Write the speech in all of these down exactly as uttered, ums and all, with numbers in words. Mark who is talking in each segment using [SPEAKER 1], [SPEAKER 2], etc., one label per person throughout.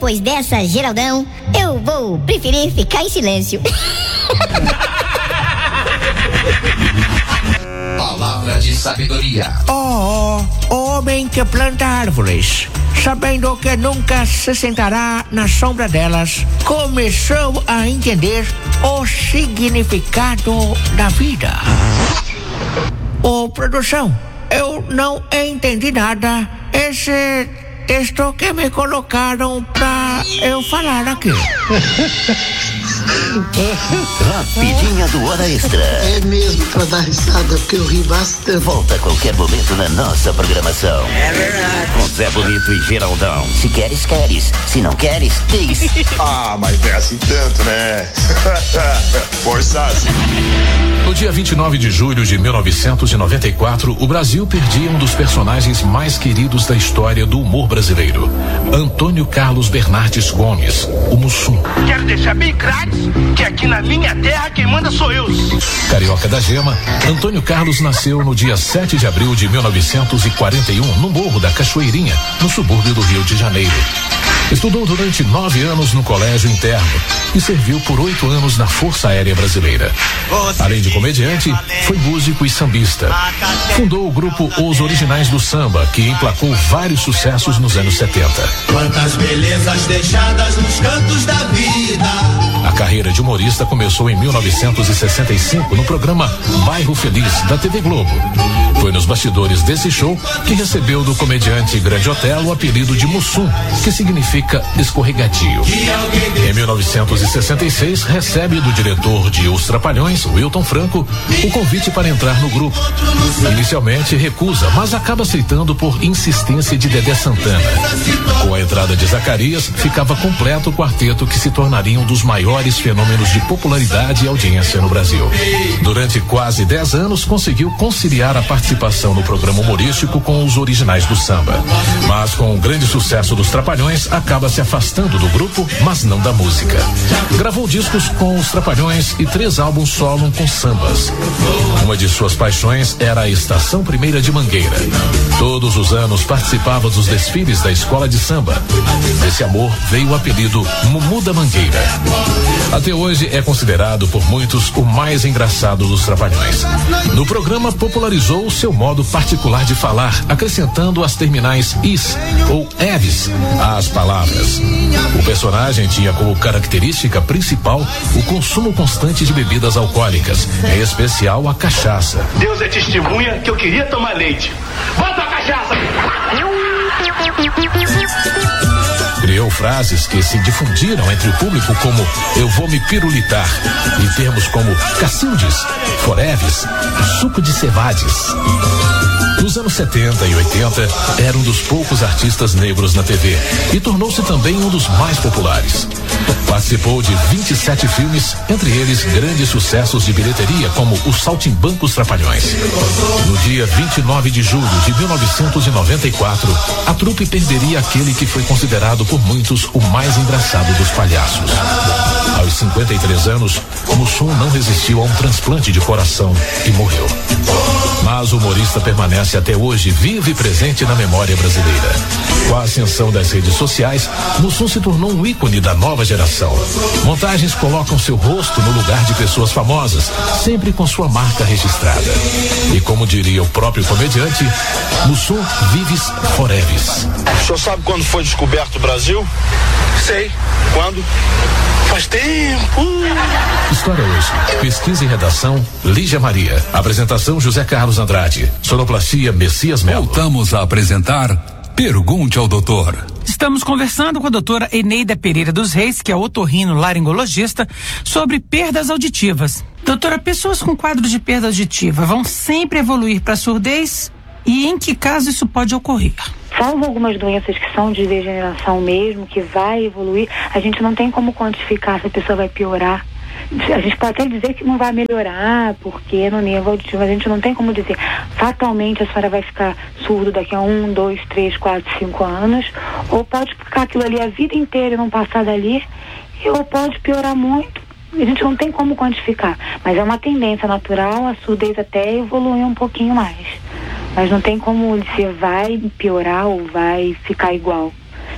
[SPEAKER 1] depois dessa Geraldão, eu vou preferir ficar em silêncio.
[SPEAKER 2] Palavra de sabedoria.
[SPEAKER 3] Oh, homem que planta árvores, sabendo que nunca se sentará na sombra delas, começou a entender o significado da vida. Ô, produção, eu não entendi nada. Esse texto que me colocaram pra eu falar aqui.
[SPEAKER 4] Rapidinha do Hora Extra.
[SPEAKER 5] É mesmo pra dar risada, porque eu ri bastante.
[SPEAKER 4] Volta a qualquer momento na nossa programação.
[SPEAKER 5] É verdade.
[SPEAKER 4] Com Zé Bonito e Geraldão. Se queres, queres. Se não queres, diz.
[SPEAKER 6] Ah, mas não é assim tanto, né? Forçasse.
[SPEAKER 7] No dia vinte e nove de julho de mil novecentos e noventa e quatro, o Brasil perdia um dos personagens mais queridos da história do humor brasileiro, Antônio Carlos Bernardes Gomes, o Mussum.
[SPEAKER 8] Quero deixar bem claro que aqui na minha terra quem manda sou eu.
[SPEAKER 7] Carioca da Gema, Antônio Carlos nasceu no dia sete de abril de mil novecentos e quarenta e um, no Morro da Cachoeirinha, no subúrbio do Rio de Janeiro. Estudou durante nove anos no colégio interno e serviu por oito anos na Força Aérea Brasileira. Além de comediante, foi músico e sambista. Fundou o grupo Os Originais do Samba, que emplacou vários sucessos nos anos setenta.
[SPEAKER 9] Quantas belezas deixadas nos cantos da vida.
[SPEAKER 7] A carreira de humorista começou em mil novecentos e sessenta e cinco no programa Bairro Feliz, da T V Globo. Foi nos bastidores desse show que recebeu do comediante Grande Otelo o apelido de Mussum, que significa escorregadio. Em mil novecentos e sessenta e seis, recebe do diretor de Os Trapalhões, Wilton Franco, o convite para entrar no grupo. Inicialmente recusa, mas acaba aceitando por insistência de Dedé Santana. Com a entrada de Zacarias, ficava completo o quarteto que se tornaria um dos maiores fenômenos de popularidade e audiência no Brasil. Durante quase dez anos, conseguiu conciliar a participação no programa humorístico com Os Originais do Samba. Mas com o grande sucesso dos Trapalhões, acaba se afastando do grupo, mas não da música. Gravou discos com Os Trapalhões e três álbuns solo com sambas. Uma de suas paixões era a Estação Primeira de Mangueira. Todos os anos participava dos desfiles da escola de samba. Desse amor veio o apelido Mumu da Mangueira. Até hoje é considerado por muitos o mais engraçado dos Trapalhões. No programa popularizou o seu modo particular de falar, acrescentando as terminais is ou eves às palavras. O personagem tinha como característica principal o consumo constante de bebidas alcoólicas, em especial a cachaça.
[SPEAKER 8] Deus é testemunha que eu queria tomar leite. Bota a cachaça!
[SPEAKER 7] Criou frases que se difundiram entre o público como "eu vou me pirulitar" e termos como "cacildes", "foreves", "suco de cevades". Nos anos setenta e oitenta, era um dos poucos artistas negros na T V e tornou-se também um dos mais populares. Participou de vinte e sete filmes, entre eles grandes sucessos de bilheteria como Os Saltimbancos Trapalhões. No dia vinte e nove de julho de mil novecentos e noventa e quatro, a trupe perderia aquele que foi considerado por muitos o mais engraçado dos palhaços. Aos cinquenta e três anos, Mussum não resistiu a um transplante de coração e morreu. Mas o humorista permanece até hoje vivo e presente na memória brasileira. Com a ascensão das redes sociais, Mussum se tornou um ícone da nova geração. Montagens colocam seu rosto no lugar de pessoas famosas, sempre com sua marca registrada. E como diria o próprio comediante, Mussum vives foreves.
[SPEAKER 8] O senhor sabe quando foi descoberto o Brasil? Sei. Quando? Faz tempo.
[SPEAKER 7] História hoje. Pesquisa e redação, Lígia Maria. Apresentação, José Carlos Andrade. Sonoplastia, Messias Melo.
[SPEAKER 10] Voltamos a apresentar Pergunte ao Doutor.
[SPEAKER 11] Estamos conversando com a doutora Eneida Pereira dos Reis, que é otorrino-laringologista, sobre perdas auditivas. Doutora, pessoas com quadro de perda auditiva vão sempre evoluir para surdez? E em que caso isso pode ocorrer?
[SPEAKER 12] Salvo algumas doenças que são de degeneração mesmo, que vai evoluir, a gente não tem como quantificar se a pessoa vai piorar. A gente pode até dizer que não vai melhorar, porque no nervo auditivo a gente não tem como dizer fatalmente a senhora vai ficar surdo daqui a um, dois, três, quatro, cinco anos, ou pode ficar aquilo ali a vida inteira e não passar dali, ou pode piorar muito. A gente não tem como quantificar, mas é uma tendência natural a surdez até evoluir um pouquinho mais. Mas não tem como dizer vai piorar ou vai ficar igual.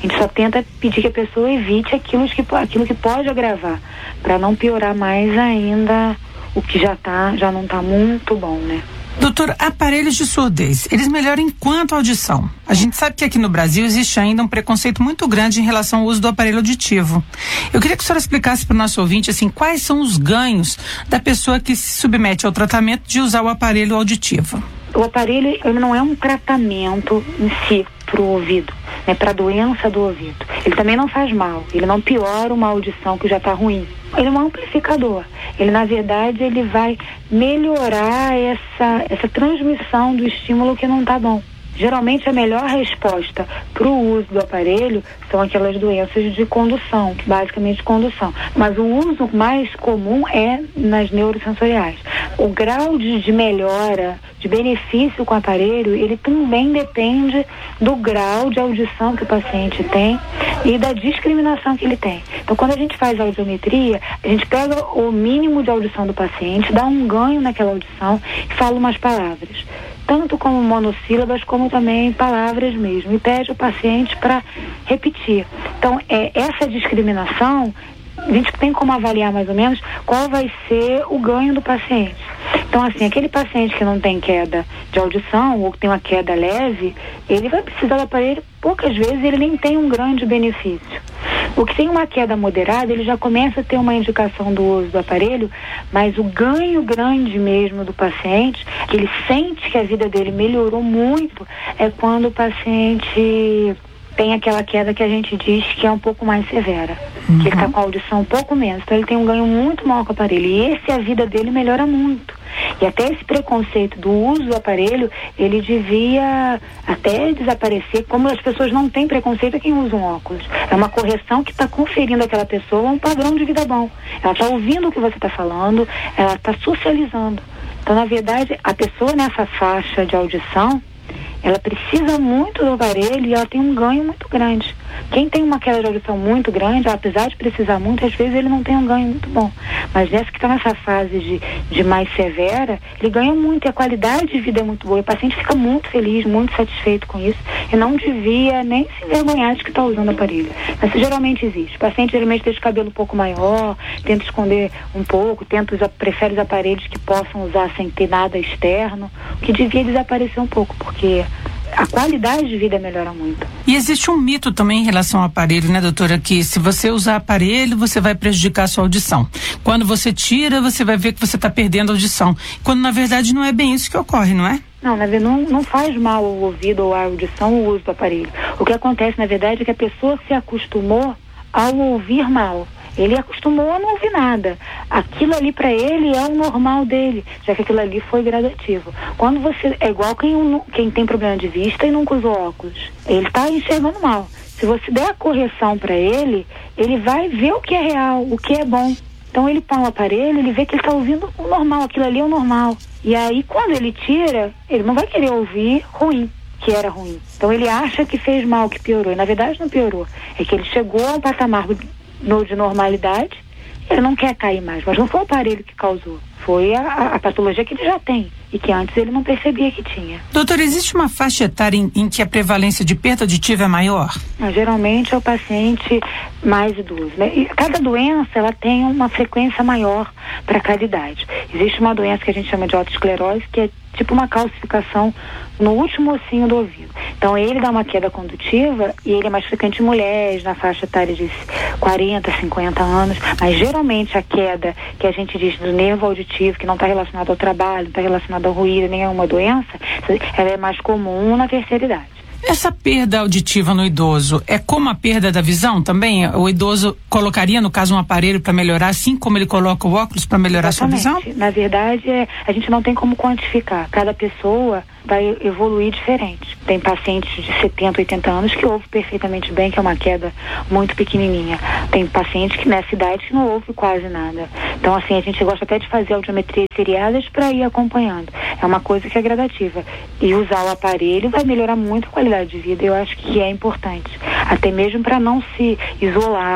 [SPEAKER 12] A gente só tenta pedir que a pessoa evite aquilo que, aquilo que pode agravar, para não piorar mais ainda o que já tá, já não está muito bom, né?
[SPEAKER 11] Doutor, aparelhos de surdez, eles melhoram em quanto à audição? A gente sabe que aqui no Brasil existe ainda um preconceito muito grande em relação ao uso do aparelho auditivo. Eu queria que a senhora explicasse para o nosso ouvinte, assim, quais são os ganhos da pessoa que se submete ao tratamento de usar o aparelho auditivo.
[SPEAKER 12] O aparelho, ele não é um tratamento em si para o ouvido, né, para a doença do ouvido. Ele também não faz mal, ele não piora uma audição que já está ruim. Ele é um amplificador. Ele, na verdade, ele vai melhorar essa, essa transmissão do estímulo que não está bom. Geralmente, a melhor resposta para o uso do aparelho são aquelas doenças de condução, basicamente condução. Mas o uso mais comum é nas neurosensoriais. O grau de, de melhora, de benefício com o aparelho, ele também depende do grau de audição que o paciente tem e da discriminação que ele tem. Então, quando a gente faz a audiometria, a gente pega o mínimo de audição do paciente, dá um ganho naquela audição e fala umas palavras, tanto como monossílabas, como também palavras mesmo, e pede o paciente para repetir. Então, é, essa discriminação, a gente tem como avaliar mais ou menos qual vai ser o ganho do paciente. Então, assim, aquele paciente que não tem queda de audição ou que tem uma queda leve, ele vai precisar do aparelho, poucas vezes ele nem tem um grande benefício. O que tem uma queda moderada, ele já começa a ter uma indicação do uso do aparelho, mas o ganho grande mesmo do paciente, que ele sente que a vida dele melhorou muito, é quando o paciente tem aquela queda que a gente diz que é um pouco mais severa, uhum. que ele está com a audição um pouco menos, então ele tem um ganho muito maior com o aparelho, e esse a vida dele melhora muito. E até esse preconceito do uso do aparelho, ele devia até desaparecer, como as pessoas não têm preconceito a quem usa um óculos. É uma correção que está conferindo àquela pessoa um padrão de vida bom. Ela está ouvindo o que você está falando, ela está socializando. Então, na verdade, a pessoa nessa faixa de audição, ela precisa muito do aparelho e ela tem um ganho muito grande. Quem tem uma queda de audição muito grande, apesar de precisar muito, às vezes ele não tem um ganho muito bom. Mas nessa que está nessa fase de, de mais severa, ele ganha muito e a qualidade de vida é muito boa. E o paciente fica muito feliz, muito satisfeito com isso e não devia nem se envergonhar de que está usando o aparelho. Mas isso geralmente existe. O paciente geralmente deixa o cabelo um pouco maior, tenta esconder um pouco, tenta usar, prefere os aparelhos que possam usar sem ter nada externo, o que devia desaparecer um pouco, porque a qualidade de vida melhora muito.
[SPEAKER 11] E existe um mito também em relação ao aparelho, né, doutora, que se você usar aparelho, você vai prejudicar a sua audição. Quando você tira, você vai ver que você está perdendo a audição. Quando, na verdade, não é bem isso que ocorre, não é?
[SPEAKER 12] Não, na verdade, não, não faz mal ao ouvido ou à audição o uso do aparelho. O que acontece, na verdade, é que a pessoa se acostumou ao ouvir mal. Ele acostumou a não ouvir nada. Aquilo ali para ele é o normal dele, já que aquilo ali foi gradativo. Quando você é igual quem, quem tem problema de vista e nunca usou óculos, ele está enxergando mal. Se você der a correção para ele, ele vai ver o que é real, o que é bom. Então ele põe o aparelho, ele vê que ele está ouvindo o normal, aquilo ali é o normal. E aí quando ele tira, ele não vai querer ouvir ruim, que era ruim. Então ele acha que fez mal, que piorou. E na verdade não piorou. É que ele chegou a um patamar no de normalidade, ele não quer cair mais, mas não foi o aparelho que causou, foi a, a patologia que ele já tem e que antes ele não percebia que tinha.
[SPEAKER 11] Doutor, existe uma faixa etária em, em que a prevalência de perda auditiva é maior?
[SPEAKER 12] Mas, geralmente é o paciente mais idoso, né? E cada doença ela tem uma frequência maior para cada idade. Existe uma doença que a gente chama de autoesclerose, que é tipo uma calcificação no último ossinho do ouvido. Então ele dá uma queda condutiva e ele é mais frequente em mulheres, na faixa etária de quarenta, cinquenta anos, mas geralmente a queda que a gente diz do nervo auditivo, que não está relacionado ao trabalho, não está relacionado ao ruído, nem a uma doença, ela é mais comum na terceira idade.
[SPEAKER 11] Essa perda auditiva no idoso é como a perda da visão também? O idoso colocaria, no caso, um aparelho para melhorar, assim como ele coloca o óculos para melhorar
[SPEAKER 12] Exatamente.
[SPEAKER 11] a sua visão?
[SPEAKER 12] Na verdade, é, a gente não tem como quantificar. Cada pessoa vai evoluir diferente. Tem pacientes de setenta, oitenta anos que ouvem perfeitamente bem, que é uma queda muito pequenininha. Tem pacientes que nessa idade que não ouvem quase nada. Então, assim, a gente gosta até de fazer audiometrias seriadas para ir acompanhando. É uma coisa que é gradativa. E usar o aparelho vai melhorar muito a qualidade de vida. Eu acho que é importante. Até mesmo para não se isolar,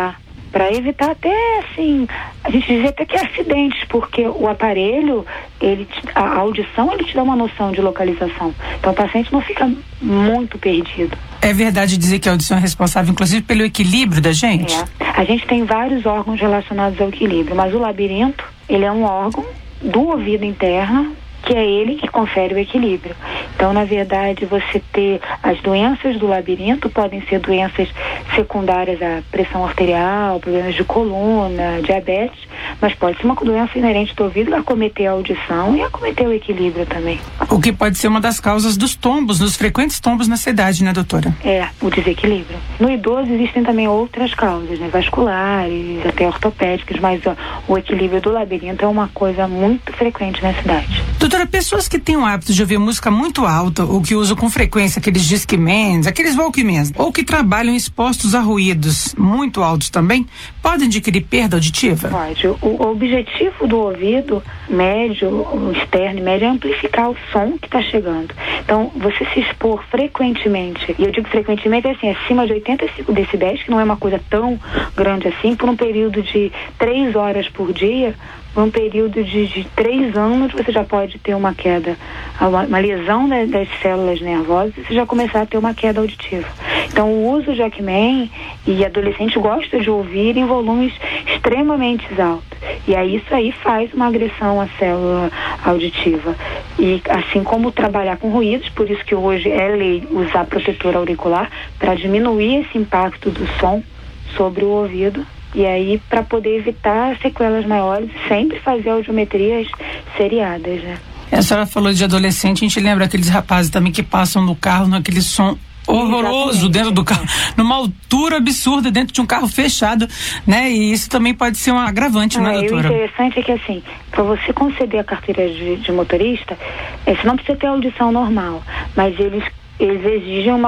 [SPEAKER 12] para evitar até, assim, a gente diz até que é acidentes, porque o aparelho, ele, a audição, ele te dá uma noção de localização. Então o paciente não fica muito perdido.
[SPEAKER 11] É verdade dizer que a audição é responsável, inclusive, pelo equilíbrio da gente?
[SPEAKER 12] É. A gente tem vários órgãos relacionados ao equilíbrio, mas o labirinto, ele é um órgão do ouvido interno, que é ele que confere o equilíbrio. Então, na verdade, você ter as doenças do labirinto podem ser doenças secundárias à pressão arterial, problemas de coluna, diabetes, mas pode ser uma doença inerente do ouvido que acometer a audição e acometer o equilíbrio também.
[SPEAKER 11] O que pode ser uma das causas dos tombos, dos frequentes tombos na cidade, né, doutora?
[SPEAKER 12] É, o desequilíbrio. No idoso existem também outras causas, né, vasculares, até ortopédicas, mas ó, o equilíbrio do labirinto é uma coisa muito frequente na cidade.
[SPEAKER 11] Doutora, pessoas que têm o hábito de ouvir música muito alta ou que usam com frequência aqueles Discmans, aqueles Walkmans, ou que trabalham expostos a ruídos muito altos também, podem adquirir perda auditiva?
[SPEAKER 12] Pode. O, o objetivo do ouvido médio, o externo e médio, é amplificar o som que está chegando. Então, você se expor frequentemente, e eu digo frequentemente assim, acima de oitenta e cinco decibéis, que não é uma coisa tão grande assim, por um período de três horas por dia, por um período de, de três anos, você já pode ter uma queda, uma, uma lesão das, das células nervosas, e você já começar a ter uma queda auditiva. Então, o uso de Walkman, e adolescente gosta de ouvir em volumes extremamente altos. E aí isso aí faz uma agressão à célula auditiva. E assim como trabalhar com ruídos, por isso que hoje é lei usar protetor auricular para diminuir esse impacto do som sobre o ouvido. E aí, para poder evitar sequelas maiores, sempre fazer audiometrias seriadas, né?
[SPEAKER 11] A senhora falou de adolescente, a gente lembra aqueles rapazes também que passam no carro naquele som horroroso. Exatamente. Dentro do carro, numa altura absurda, dentro de um carro fechado, né? E isso também pode ser um agravante, ah, né, doutora?
[SPEAKER 12] O interessante é que, assim, para você conceder a carteira de, de motorista, é, você não precisa ter audição normal, mas eles eles exigem uma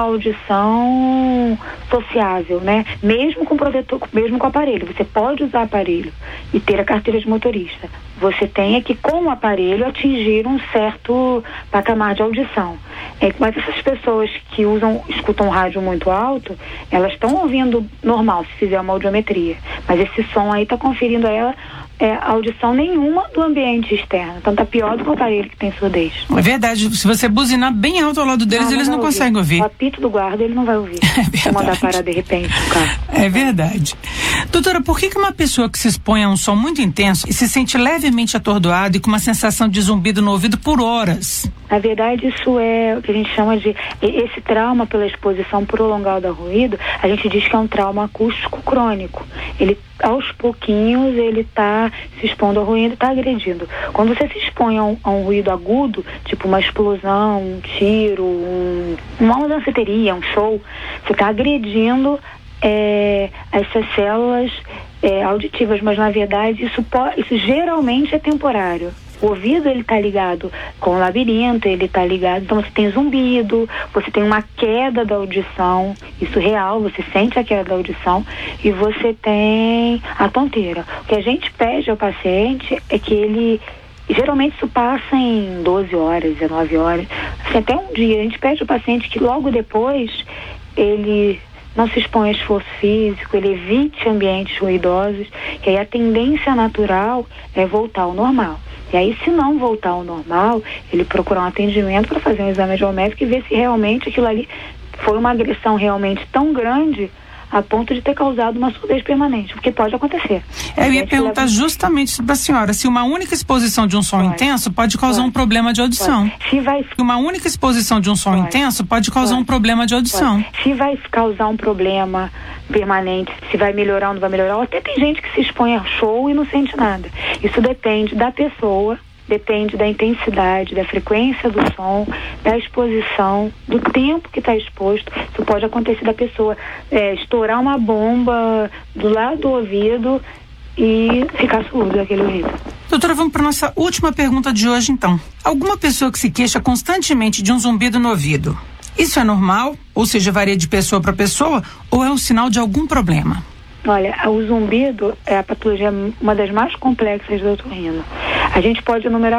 [SPEAKER 12] audição sociável, né? Mesmo com protetor, mesmo com aparelho. Você pode usar aparelho e ter a carteira de motorista. Você tem é que, com o aparelho, atingir um certo patamar de audição. É, mas essas pessoas que usam, escutam rádio muito alto, elas estão ouvindo normal, se fizer uma audiometria. Mas esse som aí está conferindo a ela é, audição nenhuma do ambiente externo. Então tá pior do que o aparelho que tem surdez.
[SPEAKER 11] É verdade. Se você buzinar bem alto ao lado deles, não, não eles não ouvir. conseguem ouvir.
[SPEAKER 12] O apito do guarda, ele não vai ouvir.
[SPEAKER 11] É verdade.
[SPEAKER 12] Vou mandar parar de repente o carro.
[SPEAKER 11] É verdade. Doutora, por que que uma pessoa que se expõe a um som muito intenso e se sente levemente atordoado e com uma sensação de zumbido no ouvido por horas?
[SPEAKER 12] Na verdade, isso é o que a gente chama de... Esse trauma pela exposição prolongada ao ruído, a gente diz que é um trauma acústico crônico. Ele, aos pouquinhos, ele está se expondo ao ruído e está agredindo. Quando você se expõe a um, a um ruído agudo, tipo uma explosão, um tiro, um, uma danceteria, um show, você está agredindo é, essas células é, auditivas, mas na verdade isso, pode, isso geralmente é temporário. O ouvido, ele está ligado com o labirinto, ele está ligado, então você tem zumbido, você tem uma queda da audição, isso real, você sente a queda da audição, e você tem a tonteira. O que a gente pede ao paciente é que ele, geralmente isso passa em doze horas, dezenove horas, assim, até um dia. A gente pede ao paciente que logo depois ele não se expõe a esforço físico, ele evite ambientes ruidosos, que aí a tendência natural é voltar ao normal. E aí, se não voltar ao normal, ele procurar um atendimento para fazer um exame audiométrico e ver se realmente aquilo ali foi uma agressão realmente tão grande a ponto de ter causado uma surdez permanente, porque pode acontecer.
[SPEAKER 11] Eu ia perguntar leva... justamente para a senhora, se uma única exposição de um som pode. intenso pode causar pode. um problema de audição.
[SPEAKER 12] Pode. Se vai...
[SPEAKER 11] Uma única exposição de um som pode. intenso pode causar pode. um problema de audição.
[SPEAKER 12] Pode. Se vai causar um problema permanente, se vai melhorar ou não vai melhorar, ou até tem gente que se expõe a show e não sente nada. Isso depende da pessoa, depende da intensidade, da frequência do som, da exposição, do tempo que está exposto. Isso pode acontecer da pessoa é, estourar uma bomba do lado do ouvido e ficar surdo daquele ouvido.
[SPEAKER 11] Doutora, vamos para nossa última pergunta de hoje, então. Alguma pessoa que se queixa constantemente de um zumbido no ouvido, isso é normal? Ou seja, varia de pessoa para pessoa? Ou é um sinal de algum problema?
[SPEAKER 12] Olha, o zumbido é a patologia, uma das mais complexas do otorrino. A gente pode enumerar